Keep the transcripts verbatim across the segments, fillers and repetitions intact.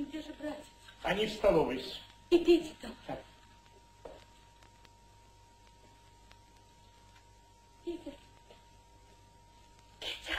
где же братец? Они в столовой. Идите там. Так. Игорь. Петя.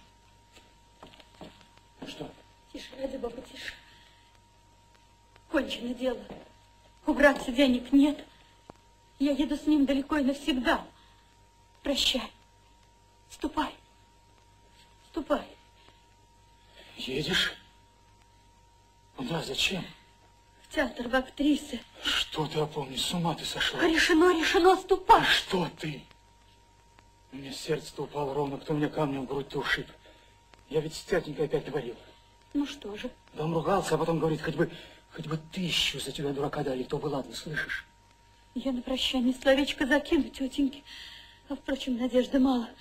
Ну что? Тише, ради бога, тише. Кончено дело. У братца денег нет. Я еду с ним далеко и навсегда. Прощай. Ступай. Ступай. Едешь? Куда? Зачем? В театр, в актрисы. Что ты, опомни, с ума ты сошла? Решено, решено, ступай. А что ты? У меня сердце-то упало ровно, кто меня камнем в грудь-то ушиб. Я ведь с тятенькой опять говорил. Ну что же? Да он ругался, а потом говорит, хоть бы, хоть бы тысячу за тебя, дурака, дали, то бы ладно, слышишь? Я на прощание словечко закину тетеньке. А, впрочем, надежды мало.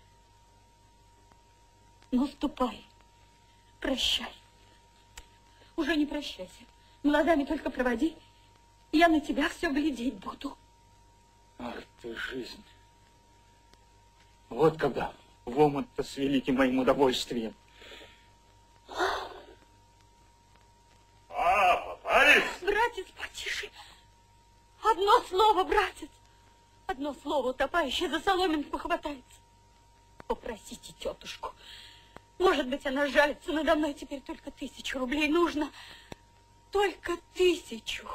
Ну, ступай. Прощай. Уже не прощайся. Глазами только проводи. Я на тебя все глядеть буду. Ах ты, жизнь. Вот когда в омут-то с великим моим удовольствием. А, попались? Братец, потише. Одно слово, братец. Одно слово, утопающий за соломинку хватается. Попросите тетушку. Может быть, она жалится надо мной. Теперь только тысячу рублей нужно. Только тысячу.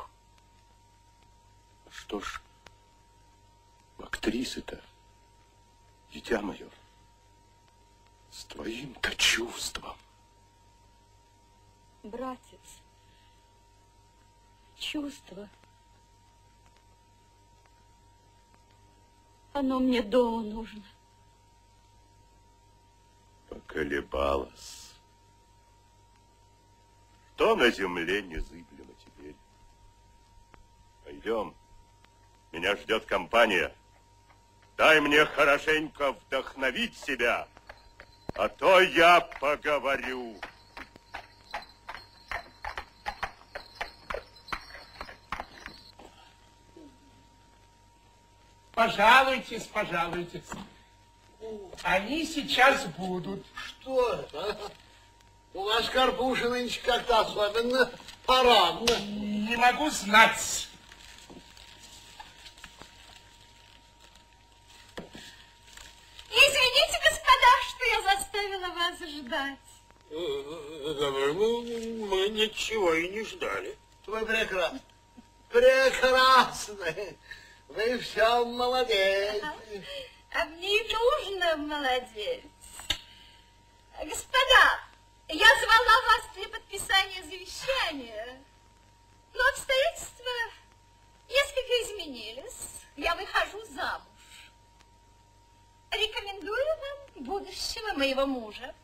Что ж, актрисы-то, дитя мое, с твоим-то чувством. Братец, чувство. Оно мне дома нужно. Поколебалась. Что на земле незыблемо теперь? Пойдем. Меня ждет компания. Дай мне хорошенько вдохновить себя, а то я поговорю. Пожалуйтесь, пожалуйтесь. Они сейчас будут. Что это? У вас Карпуша нынче как-то особенно парадно. Не могу знать. Извините, господа, что я заставила вас ждать. Мы, мы ничего и не ждали. Вы прекрасны. Прекрасны. Вы все молодец. А мне и нужно молодеть. Господа, я звала вас для подписания завещания, но обстоятельства несколько изменились. Я выхожу замуж. Рекомендую вам будущего моего мужа.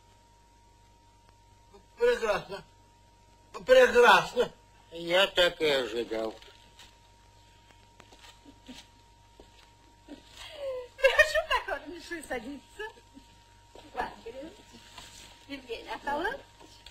Прекрасно. Прекрасно. Я так и ожидал. Прошу покорнейше садиться. Благодарю. Евгений Ахалович.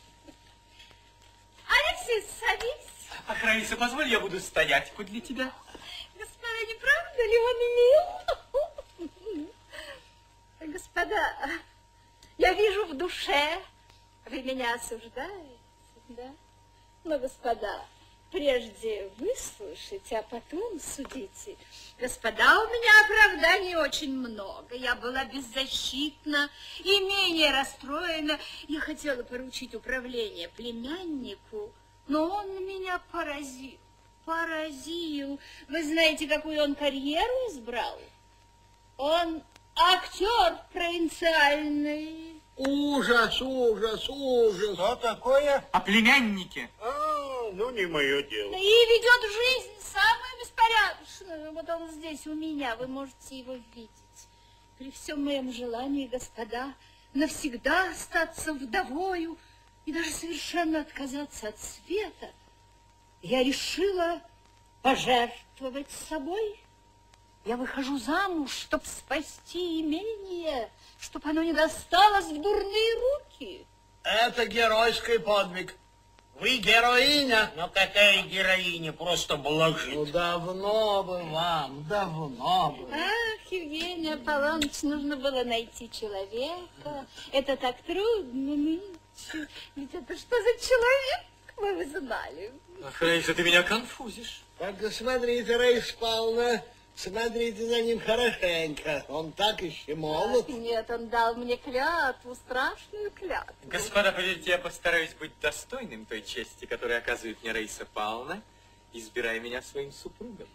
Алексей, садись. Ах, Раиса, позволь, я буду стоять подле тебя. Господа, не правда ли он мил? Господа, я вижу в душе, вы меня осуждаете, да? Но, господа, прежде выслушайте, а потом судите. Господа, у меня оправданий очень много. Я была беззащитна и менее расстроена. Я хотела поручить управление племяннику, но он меня поразил. Поразил. Вы знаете, какую он карьеру избрал? Он актер провинциальный. Ужас, ужас, ужас. Что такое? О племяннике. А, ну, не мое дело. И ведет жизнь самую беспорядочную. Вот он здесь у меня, вы можете его видеть. При всем моем желании, господа, навсегда остаться вдовою и даже совершенно отказаться от света, я решила пожертвовать собой. Я выхожу замуж, чтобы спасти имение, чтобы оно не досталось в дурные руки. Это геройский подвиг. Вы героиня? Но какая героиня? Просто блажит. Ну, давно бы вам, давно бы. Ах, Евгений Аполлоныч, нужно было найти человека. Это так трудно нынче. Ведь это что за человек? Вы бы знали. Ах, Раиса, ты меня конфузишь. Только смотрите, Раиса Павловна, смотрите за ним хорошенько. Он так еще молод. Нет, он дал мне клятву, страшную клятву. Господа, поверьте, я постараюсь быть достойным той чести, которую оказывает мне Раиса Павловна, избирая меня своим супругом.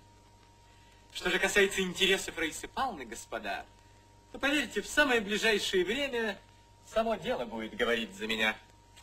Что же касается интересов Раисы Павловны, господа, то, поверьте, в самое ближайшее время само дело будет говорить за меня.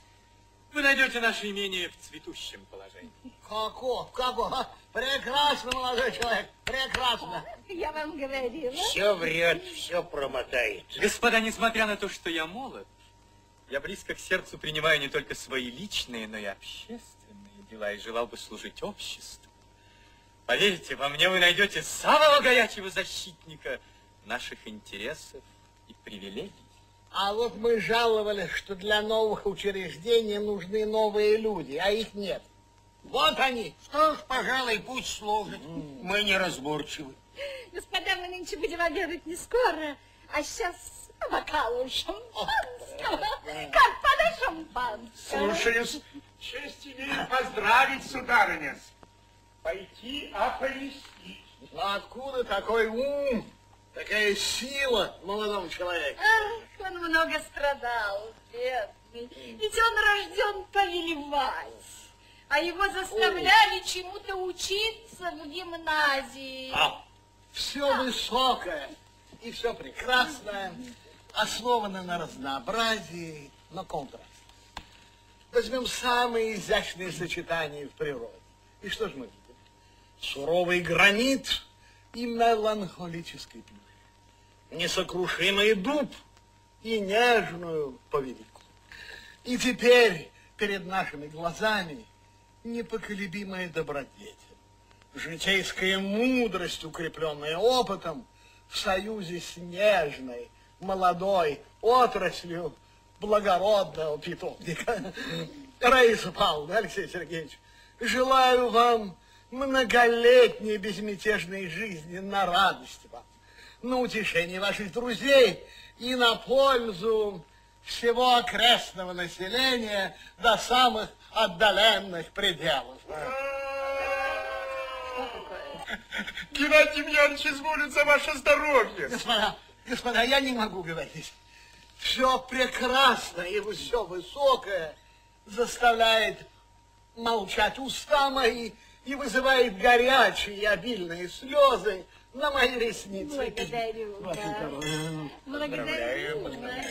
Вы найдете наше имение в цветущем положении. Како? Како? Прекрасно, молодой человек, прекрасно. Я вам говорила. Все врет, все промотает. Господа, несмотря на то, что я молод, я близко к сердцу принимаю не только свои личные, но и общественные дела, и желал бы служить обществу. Поверьте, во мне вы найдете самого горячего защитника наших интересов и привилегий. А вот мы жаловались, что для новых учреждений нужны новые люди, а их нет. Вот они. Что ж, пожалуй, пусть служат. Мы неразборчивы. Господа, мы нынче будем обедать не скоро, а сейчас бокалу шампанского. Как подать шампанское? Слушаюсь. Честь имею поздравить, сударыня. Пойти оповестить. А откуда такой ум, такая сила в молодом человеке? Ах, он много страдал, бедный. Ведь он рожден повелевать. А его заставляли чему-то учиться в гимназии. А, все высокое и все прекрасное основано на разнообразии, на контрасте. Возьмем самые изящные сочетания в природе. И что же мы видим? Суровый гранит и меланхолический плющ. Несокрушимый дуб и нежную повелику. И теперь перед нашими глазами непоколебимая добродетель, житейская мудрость, укрепленная опытом, в союзе с нежной, молодой отраслью благородного питомника. Раиса Павловна, Алексей Сергеевич, желаю вам многолетней безмятежной жизни на радость вам, на утешение ваших друзей и на пользу всего окрестного населения до самых отдаленных пределов. Геннадий Демьянович изволит за ваше здоровье. Господа, господа, я не могу говорить. Все прекрасное и все высокое заставляет молчать уста мои и вызывает горячие и обильные слезы на мои ресницы. Благодарю, да. Благодарю.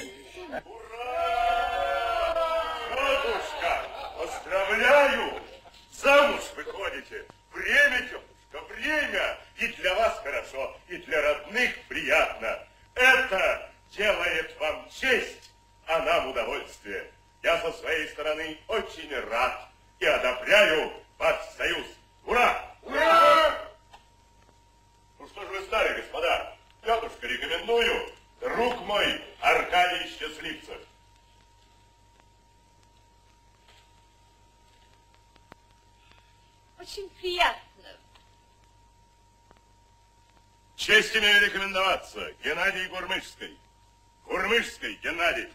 Тетушка, поздравляю! Замуж выходите. Время, тетушка, время. И для вас хорошо, и для родных приятно. Это делает вам честь, а нам удовольствие. Я со своей стороны очень рад и одобряю ваш союз. Ура! Ура! Ну что же вы стали, господа? Тетушка, рекомендую. Друг мой, Аркадий Счастливцев. Очень приятно. Честь имею рекомендоваться. Геннадий Гурмышской. Гурмышской Геннадий.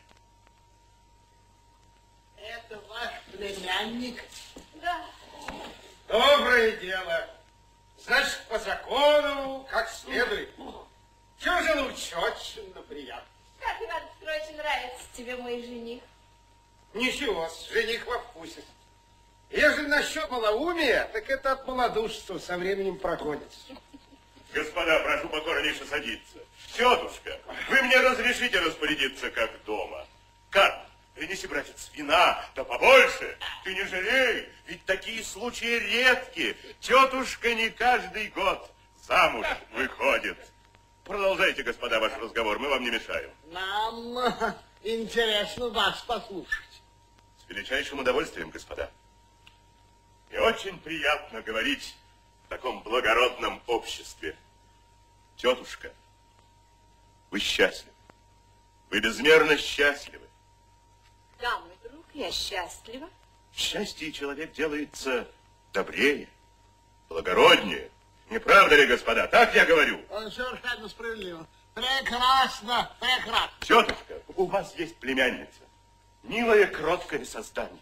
Это ваш племянник? Да. Доброе дело. Значит, по закону, как следует. Чего же лучше? Очень приятно. Как, Иван Петрович, нравится тебе мой жених? Ничего, жених во вкусе. Ежели насчет малоумия, так это от малодушества со временем проходит. Господа, прошу покорнейше садиться. Тетушка, вы мне разрешите распорядиться как дома? Как? Принеси, братец, вина, да побольше. Ты не жалей, ведь такие случаи редки. Тетушка не каждый год замуж выходит. Продолжайте, господа, ваш разговор, мы вам не мешаем. Нам интересно вас послушать. С величайшим удовольствием, господа. И очень приятно говорить в таком благородном обществе. Тетушка, вы счастливы. Вы безмерно счастливы. Да, мой друг, я счастлива. В счастье человек делается добрее, благороднее. Не правда ли, господа? Так я говорю. Он совершенно справедливо. Прекрасно, прекрасно. Тетушка, у вас есть племянница. Милое, кроткое создание.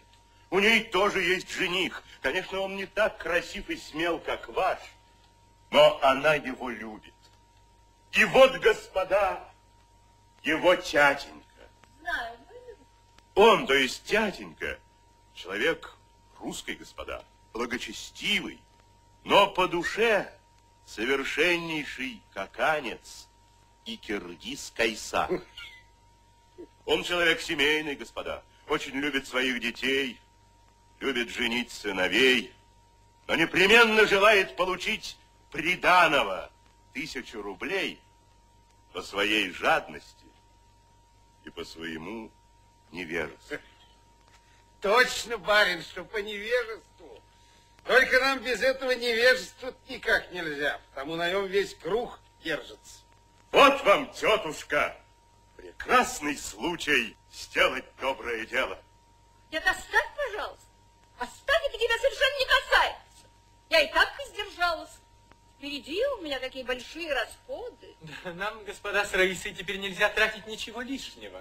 У ней тоже есть жених. Конечно, он не так красив и смел, как ваш, но она его любит. И вот, господа, его тятенька. Знаю. Он, то есть тятенька, человек русский, господа, благочестивый, но по душе совершеннейший каканец и киргиз-кайсак. Он человек семейный, господа, очень любит своих детей, любит женить сыновей, но непременно желает получить приданого тысячу рублей по своей жадности и по своему невежеству. Точно, барин, что по невежеству. Только нам без этого невежества никак нельзя, потому на нем весь круг держится. Вот вам, тетушка, прекрасный случай сделать доброе дело. Нет, оставь, пожалуйста. Оставь, это тебя совершенно не касается. Я и так издержалась. Впереди у меня такие большие расходы. Нам, господа, с Раисой теперь нельзя тратить ничего лишнего.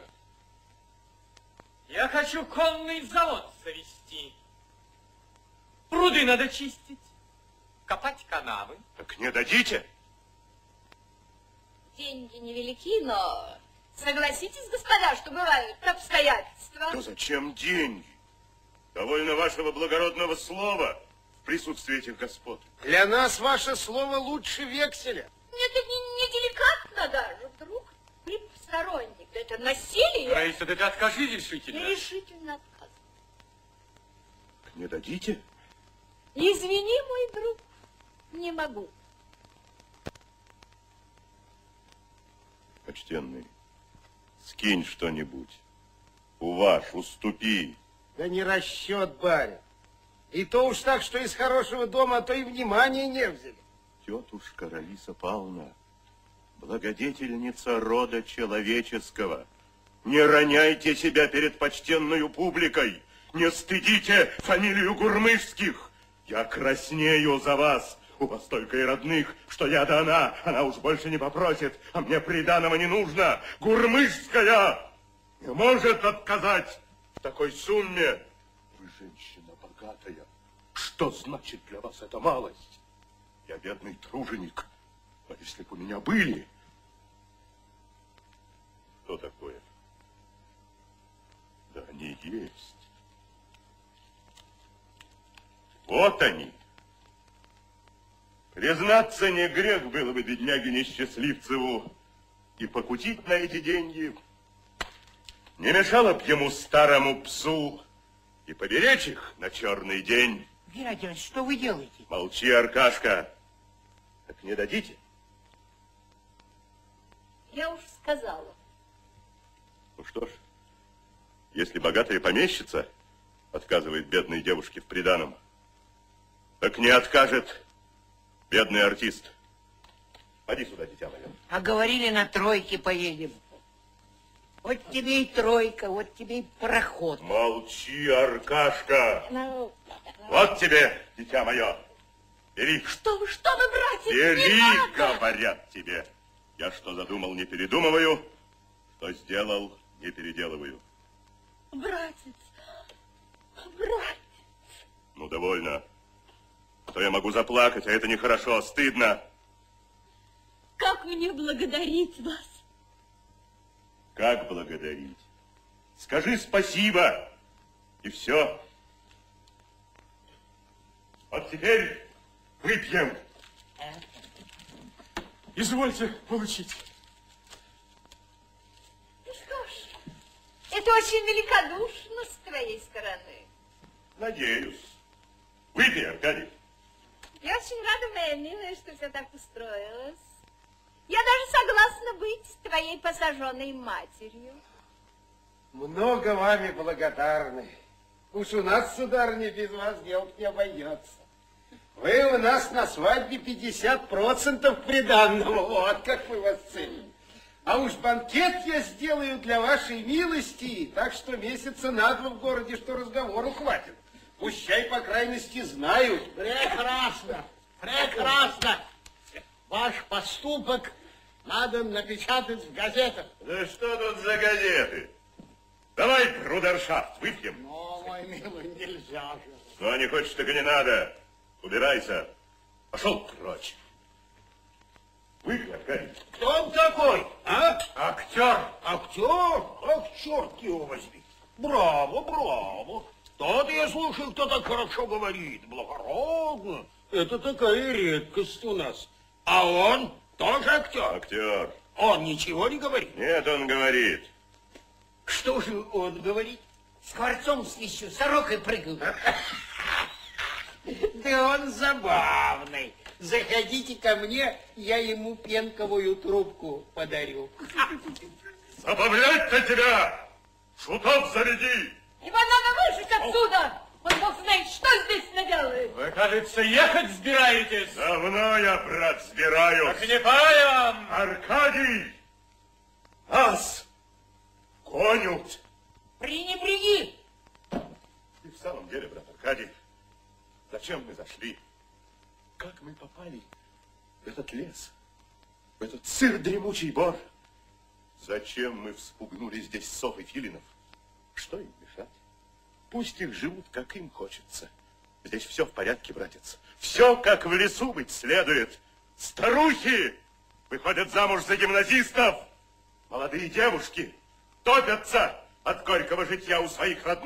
Я хочу конный завод завести. Пруды надо чистить, копать канавы. Так не дадите? Деньги невелики, но согласитесь, господа, что бывают обстоятельства. Да зачем деньги? Довольно вашего благородного слова в присутствии этих господ. Для нас ваше слово лучше векселя. Нет, это не, не деликатно даже. Вдруг при посторонних. Это насилие. Раиса, да ты откажи решительно. Я решительно отказываю. Не дадите? Извини, мой друг, не могу. Почтенный, скинь что-нибудь. Уваж, уступи. Да не расчет, барин. И то уж так, что из хорошего дома, а то и внимания не взяли. Тетушка Раиса Павловна, благодетельница рода человеческого, не роняйте себя перед почтенной публикой, не стыдите фамилию Гурмышских. Я краснею за вас. У вас только и родных, что я да она. Она уж больше не попросит, а мне приданого не нужно. Гурмышская не может отказать в такой сумме. Вы женщина богатая. Что значит для вас эта малость? Я бедный труженик. А если бы у меня были... Что такое? Да они есть. Вот они. Признаться, не грех было бы бедняге несчастливцеву и покутить на эти деньги. Не мешало б ему старому псу и поберечь их на черный день. Геннадий, что вы делаете? Молчи, Аркашка. Так не дадите? Я уж сказала. Ну что ж, если богатая помещица отказывает бедной девушке в приданом, так не откажет бедный артист. Поди сюда, дитя мое. А говорили, на тройке поедем. Вот тебе и тройка, вот тебе и пароход. Молчи, Аркашка. Ну, Вот тебе, дитя мое. Бери. что вы, что вы, братец, Бери, не надо! говорят тебе. Я что задумал, не передумываю. Что сделал, не переделываю. Братец, братец. Ну, довольно. А то я могу заплакать, а это нехорошо, стыдно. Как мне благодарить вас? Как благодарить? Скажи спасибо, и все. Вот теперь выпьем. Извольте получить. Ну что ж, это очень великодушно с твоей стороны. Надеюсь. Выпей, Аркадий. Я очень рада, моя милая, что все так устроилось. Я даже согласна быть твоей посаженной матерью. Много вами благодарны. Уж у нас, сударыня, без вас делать не обойдется. Вы у нас на свадьбе пятьдесят процентов приданного. Вот как мы вас ценим. А уж банкет я сделаю для вашей милости, так что месяца на два в городе, что разговору хватит. Пущай, по крайности, знают. Прекрасно, прекрасно. Ваш поступок надо напечатать в газетах. Да что тут за газеты? Давай брудершафт выпьем. О, мой помилуй, нельзя же. Ну, а не хочешь, так и не надо. Убирайся. Пошел прочь. Вы, Аркадий. Кто он такой, а? Актер. Актер? Ах, черт его возьми. Браво, браво. Тот, я слышал, кто так хорошо говорит, благородно. Это такая редкость у нас. А он тоже актер? Актер. Он ничего не говорит? Нет, он говорит. Что же он говорит? Скворцом свищу, сорокой прыгаю. Да он забавный. Заходите ко мне, я ему пенковую трубку подарю. Забавлять-то тебя! Шутов заведи! Его надо выжить отсюда! Он бог знает, что здесь наделает. Вы, кажется, ехать собираетесь? Давно я, брат, сбираюсь. Так не паям! Аркадий! Нас! Конют! Пренебреги! И в самом деле, брат Аркадий, зачем мы зашли? Как мы попали в этот лес? В этот сыр дремучий бор? Зачем мы вспугнули здесь сов и филинов? Что им мешать? Пусть их живут, как им хочется. Здесь все в порядке, братец. Все, как в лесу быть следует. Старухи выходят замуж за гимназистов. Молодые девушки топятся от горького житья у своих родных.